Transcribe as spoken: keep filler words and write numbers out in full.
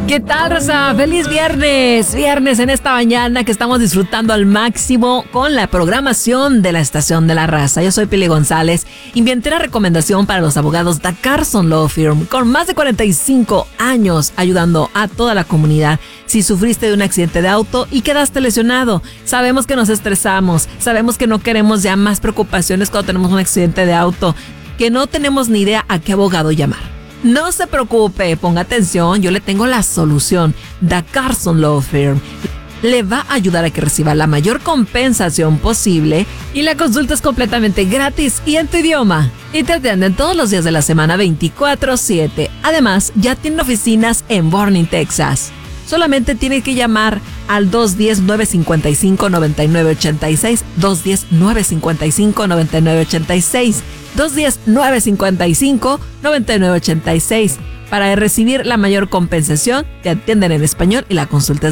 ¿Qué tal, raza? ¡Feliz viernes! Viernes en esta mañana que estamos disfrutando al máximo con la programación de la Estación de la Raza. Yo soy Pili González. Inventé la recomendación para los abogados da Carson Law Firm, con más de cuarenta y cinco años ayudando a toda la comunidad. Si sufriste de un accidente de auto y quedaste lesionado, sabemos que nos estresamos, sabemos que no queremos ya más preocupaciones cuando tenemos un accidente de auto, que no tenemos ni idea a qué abogado llamar. No se preocupe, ponga atención, yo le tengo la solución. Da Carson Law Firm le va a ayudar a que reciba la mayor compensación posible y la consulta es completamente gratis y en tu idioma. Y te atienden todos los días de la semana veinticuatro siete. Además, ya tienen oficinas en Borning, Texas. Solamente tiene que llamar al dos uno cero, nueve cinco cinco, nueve nueve ocho seis, dos uno cero, nueve cinco cinco, nueve nueve ocho seis, dos uno cero, nueve cinco cinco, nueve nueve ocho seis. Para recibir la mayor compensación, te atienden en español y la consulta es